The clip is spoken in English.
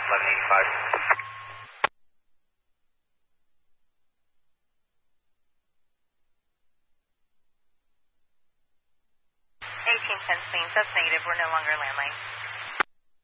1185. 1810 Queens, that's negative. We're no longer a landline.